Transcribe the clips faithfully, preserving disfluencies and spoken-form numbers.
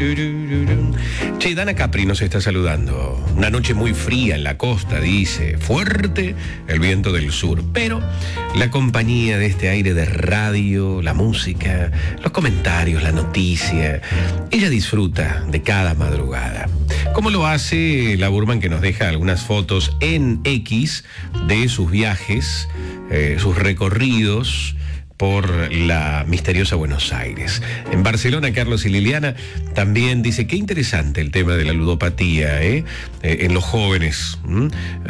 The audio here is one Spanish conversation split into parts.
Che, Dana Capri nos está saludando. Una noche muy fría en la costa, dice. Fuerte el viento del sur. Pero la compañía de este aire de radio, la música, los comentarios, la noticia. Ella disfruta de cada madrugada. Como lo hace la Burman, que nos deja algunas fotos en X de sus viajes, eh, sus recorridos por la misteriosa Buenos Aires. En Barcelona, Carlos y Liliana también dice, qué interesante el tema de la ludopatía, ¿eh? Eh, en los jóvenes. ¿Mm?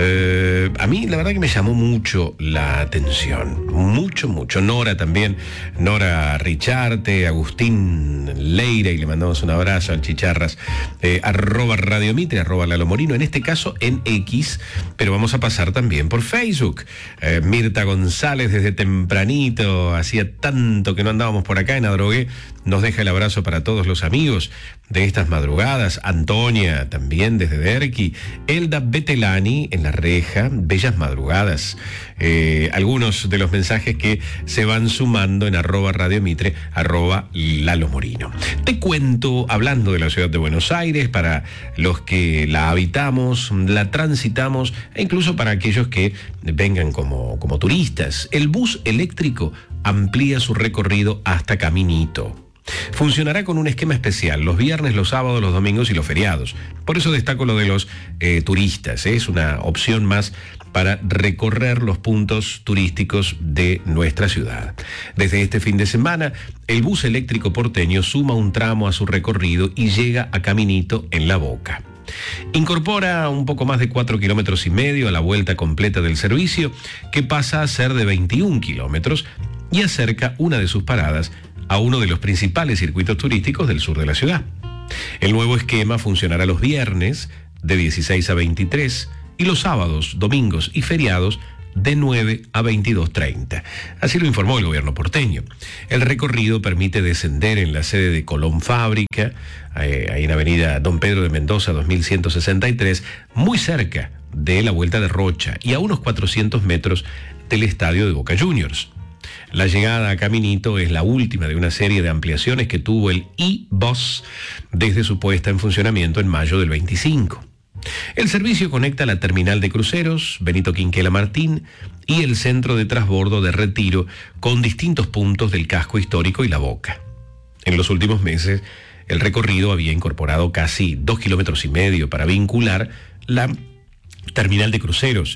Eh, a mí la verdad que me llamó mucho la atención, mucho, mucho. Nora también, Nora Richarte, Agustín Leira, y le mandamos un abrazo al Chicharras, eh, arroba Radio Mitre, arroba Lalo Morino, en este caso en X, pero vamos a pasar también por Facebook. Eh, Mirta González desde tempranito, hacía tanto que no andábamos por acá en Adrogué, nos deja el abrazo para todos los amigos de estas madrugadas. Antonia también desde Derqui, Elda Betelani en La Reja, bellas madrugadas. Eh, algunos de los mensajes que se van sumando en arroba Radio Mitre, arroba Lalo Morino. Te cuento, hablando de la ciudad de Buenos Aires, para los que la habitamos, la transitamos, e incluso para aquellos que vengan como, como turistas, el bus eléctrico amplía su recorrido hasta Caminito. Funcionará con un esquema especial los viernes, los sábados, los domingos y los feriados. Por eso destaco lo de los eh, turistas. ¿eh? Es una opción más para recorrer los puntos turísticos de nuestra ciudad. Desde este fin de semana, el bus eléctrico porteño suma un tramo a su recorrido y llega a Caminito en La Boca. Incorpora un poco más de cuatro kilómetros y medio a la vuelta completa del servicio, que pasa a ser de veintiún kilómetros y acerca una de sus paradas a uno de los principales circuitos turísticos del sur de la ciudad. El nuevo esquema funcionará los viernes de dieciséis a veintitrés y los sábados, domingos y feriados de nueve a veintidós treinta. Así lo informó el gobierno porteño. El recorrido permite descender en la sede de Colón Fábrica, eh, ahí en avenida Don Pedro de Mendoza dos mil ciento sesenta y tres, muy cerca de la Vuelta de Rocha y a unos cuatrocientos metros del estadio de Boca Juniors. La llegada a Caminito es la última de una serie de ampliaciones que tuvo el e-Bus desde su puesta en funcionamiento en mayo del veinticinco. El servicio conecta la terminal de cruceros Benito Quinquela Martín y el centro de transbordo de Retiro con distintos puntos del casco histórico y La Boca. En los últimos meses, el recorrido había incorporado casi dos kilómetros y medio para vincular la terminal de cruceros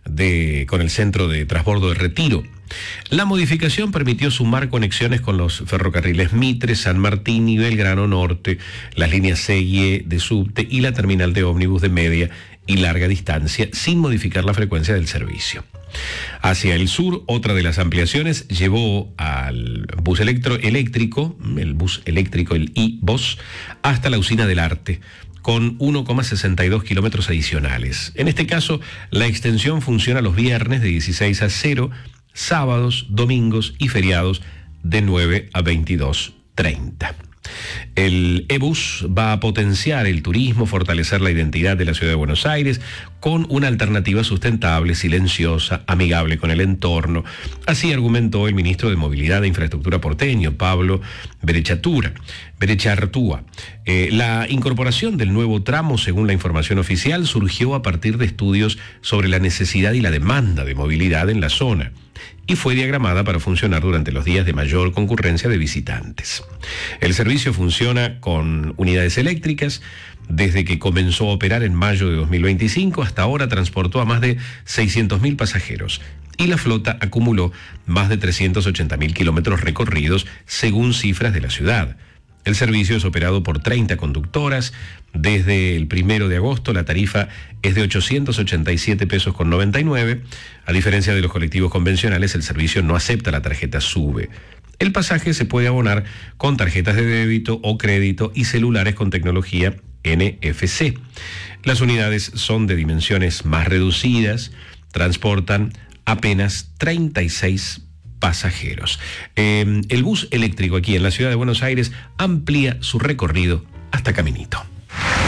de, con el centro de transbordo de Retiro. La modificación permitió sumar conexiones con los ferrocarriles Mitre, San Martín y Belgrano Norte, las líneas C y E de subte y la terminal de ómnibus de media y larga distancia, sin modificar la frecuencia del servicio. Hacia el sur, otra de las ampliaciones llevó al bus electro, eléctrico, el bus eléctrico, el e-Bus, hasta la Usina del Arte, con uno coma sesenta y dos kilómetros adicionales. En este caso, la extensión funciona los viernes de dieciséis a cero, sábados, domingos y feriados de nueve a veintidós treinta. El e-Bus va a potenciar el turismo, fortalecer la identidad de la ciudad de Buenos Aires con una alternativa sustentable, silenciosa, amigable con el entorno. Así argumentó el ministro de Movilidad e Infraestructura porteño, Pablo Berechartúa. Berechartúa. Eh, la incorporación del nuevo tramo, según la información oficial, surgió a partir de estudios sobre la necesidad y la demanda de movilidad en la zona y fue diagramada para funcionar durante los días de mayor concurrencia de visitantes. El servicio funciona con unidades eléctricas. Desde que comenzó a operar en mayo de dos mil veinticinco, hasta ahora transportó a más de seiscientos mil pasajeros y la flota acumuló más de trescientos ochenta mil kilómetros recorridos, según cifras de la ciudad. El servicio es operado por treinta conductoras. Desde el primero de agosto la tarifa es de ochocientos ochenta y siete pesos con noventa y nueve. A diferencia de los colectivos convencionales, el servicio no acepta la tarjeta SUBE. El pasaje se puede abonar con tarjetas de débito o crédito y celulares con tecnología N F C. Las unidades son de dimensiones más reducidas, transportan apenas treinta y seis pasajeros. Eh, el bus eléctrico aquí en la ciudad de Buenos Aires amplía su recorrido hasta Caminito.